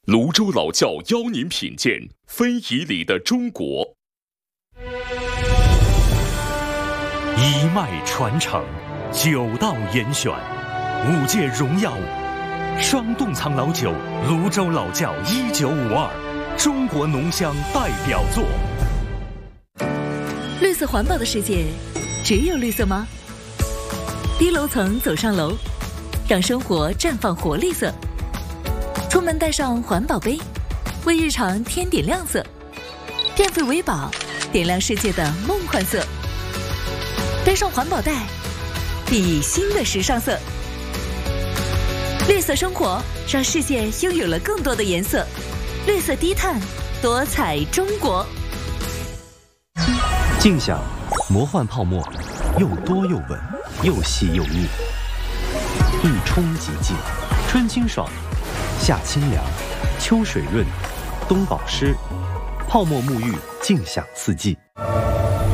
泸州老窖邀您品鉴非遗里的中国， 一脉传承，9道严选，5届荣耀双冻藏老酒泸州老窖1952，中国浓香代表作。 绿色环保的世界，只有绿色吗？低楼层走上楼，让生活绽放活力色。出门带上环保杯，为日常添点亮色。电费为宝，点亮世界的梦幻色。背上环保袋，熠熠新的时尚色。绿色生活，让世界拥有了更多的颜色。绿色低碳，多彩中国。 静享魔幻泡沫，又多又稳，又细又密，一冲即净，春清爽，夏清凉，秋水润，冬保湿，泡沫沐浴，静享四季。